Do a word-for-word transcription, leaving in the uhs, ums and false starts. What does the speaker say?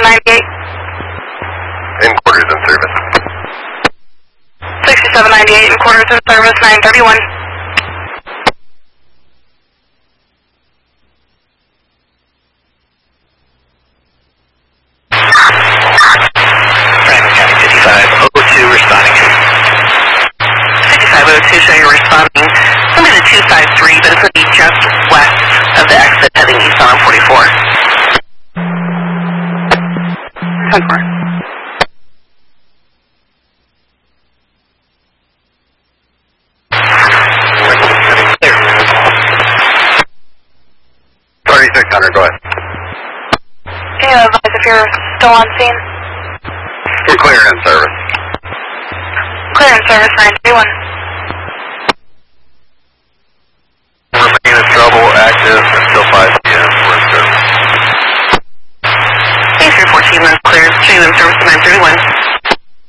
sixty-seven ninety-eight. In quarters in service. sixty-seven ninety-eight in quarters in service, nine thirty-one. Franklin County fifty-five oh two responding. fifty-five oh two, so you're responding. Somebody to two five three, but it's going to be just west of the exit heading east on forty-four. ten four. thirty-six hundred, go ahead. Can you advise if you're still on scene? We're clear in service. Clear in service, nine thirty-one. Remain in trouble, active, until five